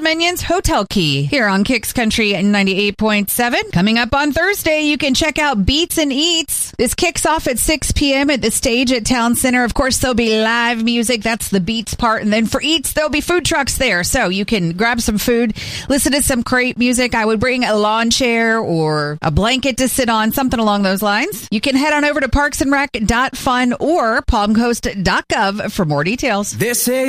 Dominion's Hotel Key here on Kicks Country 98.7. Coming up on Thursday, you can check out Beats and Eats. This kicks off at 6 p.m. at the stage at Town Center. Of course, there'll be live music. That's the Beats part. And then for Eats, there'll be food trucks there. So you can grab some food, listen to some great music. I would bring a lawn chair or a blanket to sit on, something along those lines. You can head on over to parksandrec.fun or palmcoast.gov for more details. This is